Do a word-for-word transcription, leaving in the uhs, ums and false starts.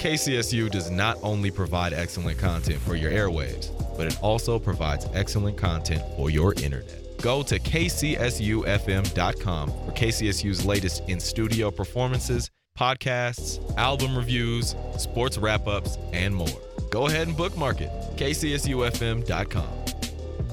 K C S U does not only provide excellent content for your airwaves, but it also provides excellent content for your internet. Go to K C S U F M dot com for K C S U's latest in-studio performances, podcasts, album reviews, sports wrap-ups, and more. Go ahead and bookmark it, K C S U F M dot com.